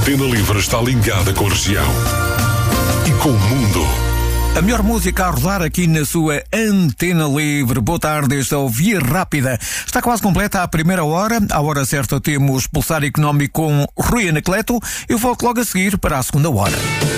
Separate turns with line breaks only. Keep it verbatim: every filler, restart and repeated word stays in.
Antena Livre está ligada com a região e com o mundo.
A melhor música a rodar aqui na sua Antena Livre. Boa tarde, esta é o Via Rápida. Está quase completa a primeira hora. À hora certa temos Pulsar Económico com Rui Anacleto. Eu volto logo a seguir para a segunda hora.